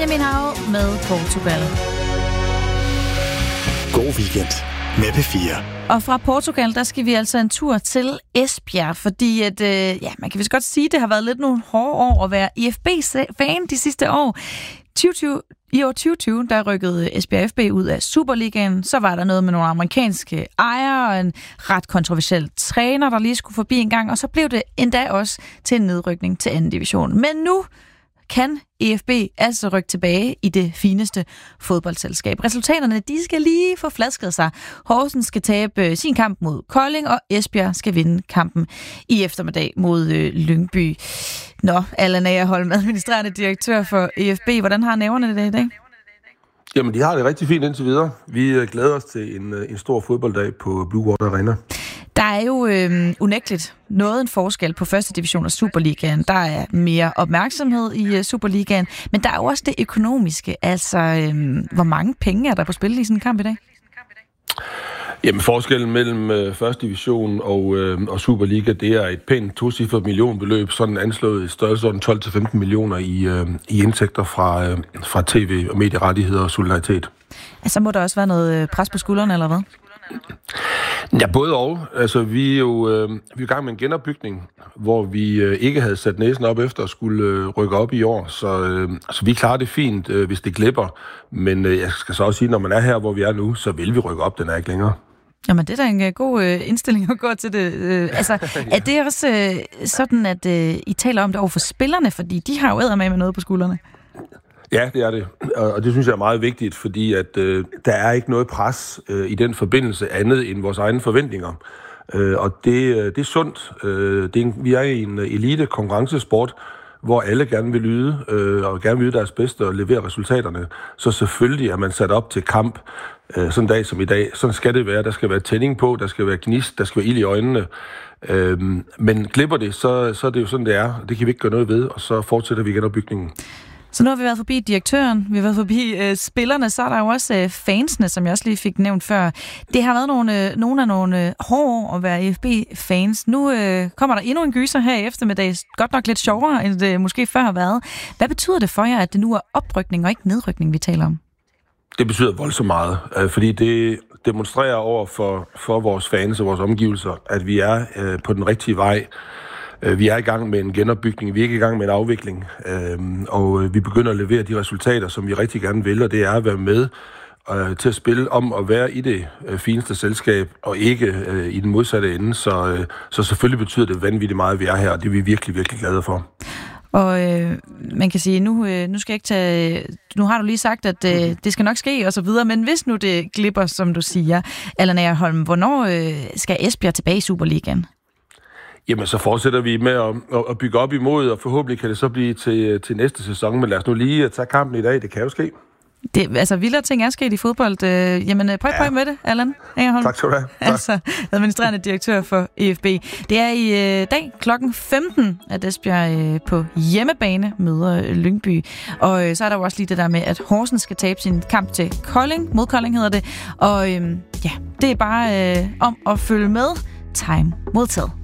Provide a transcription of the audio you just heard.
Benjamin Hav med Portugal. God weekend med P4. Og fra Portugal, der skal vi altså en tur til Esbjerg, fordi at, man kan vist godt sige, at det har været lidt nogle hårde år at være IFB-fan de sidste år. I år 2020, der rykkede Esbjerg FB ud af Superligaen. Så var der noget med nogle amerikanske ejere og en ret kontroversiel træner, der lige skulle forbi en gang. Og så blev det endda også til en nedrykning til anden division. Men nu kan EFB altså rykke tilbage i det fineste fodboldselskab. Resultaterne, de skal lige få flasket sig. Horsens skal tabe sin kamp mod Kolding, og Esbjerg skal vinde kampen i eftermiddag mod Lyngby. Nå, Allan Agerholm, administrerende direktør for EFB. Hvordan har nævnerne det i dag? Jamen, de har det rigtig fint indtil videre. Vi glæder os til en stor fodbolddag på Blue Water Arena. Der er jo unægteligt en forskel på første division og Superligaen. Der er mere opmærksomhed i Superligaen, men der er jo også det økonomiske. Altså, hvor mange penge er der på spil i sådan en kamp i dag? Jamen, forskellen mellem første division og Superliga, det er et pænt tocifret millionbeløb, sådan anslået i størrelsesorden 12-15 millioner i indtægter fra tv- og medierettigheder og solidaritet. Altså, må der også være noget pres på skuldrene, eller hvad? Ja, både og. Altså, vi er jo i gang med en genopbygning, hvor vi ikke havde sat næsen op efter at skulle rykke op i år. Så vi klarer det fint, hvis det glipper. Men jeg skal så også sige, når man er her, hvor vi er nu, så vil vi rykke op. Den er ikke længere. Jamen, det er da en god indstilling at gå til det. Er det også sådan, at I taler om det over for spillerne? Fordi de har jo eddermame med noget på skuldrene. Ja, det er det. Og det synes jeg er meget vigtigt, fordi at der er ikke noget pres i den forbindelse andet end vores egne forventninger. Og det er sundt. Vi er i en elite konkurrencesport, hvor alle gerne vil yde, og gerne vil yde deres bedste og levere resultaterne. Så selvfølgelig er man sat op til kamp sådan en dag som i dag. Sådan skal det være. Der skal være tænding på, der skal være gnist, der skal være ild i øjnene. Men glipper det, så er det jo sådan, det er. Det kan vi ikke gøre noget ved, og så fortsætter vi genopbygningen. Så nu har vi været forbi direktøren, vi har været forbi spillerne, så er der jo også fansene, som jeg også lige fik nævnt før. Det har været nogle hårde år at være IFB-fans. Nu kommer der endnu en gyser her i eftermiddag, godt nok lidt sjovere, end det måske før har været. Hvad betyder det for jer, at det nu er oprykning og ikke nedrykning, vi taler om? Det betyder voldsomt meget, fordi det demonstrerer over for vores fans og vores omgivelser, at vi er på den rigtige vej. Vi er i gang med en genopbygning, vi er ikke i gang med en afvikling, og vi begynder at levere de resultater, som vi rigtig gerne vil, og det er at være med til at spille om at være i det fineste selskab, og ikke i den modsatte ende. Så selvfølgelig betyder det vanvittigt meget, at vi er her, og det er vi virkelig, virkelig glade for. Og man kan sige, nu skal jeg ikke tage... Nu har du lige sagt, at det skal nok ske, og så videre, men hvis nu det glipper, som du siger, Allan Agerholm, hvornår skal Esbjerg tilbage i Superligaen? Jamen, så fortsætter vi med at bygge op imod, og forhåbentlig kan det så blive til næste sæson. Men lad os nu lige tage kampen i dag. Det kan jo ske. Vildere ting er sket i fodbold. Prøv med det, Allan Agerholm. Tak skal du have. Altså, administrerende direktør for EFB. Det er i dag klokken 15, at Esbjerg på hjemmebane møder Lyngby. Og så er der jo også lige det der med, at Horsens skal tabe sin kamp til Kolding. Mod Kolding hedder det. Og det er bare om at følge med. Time modtaget.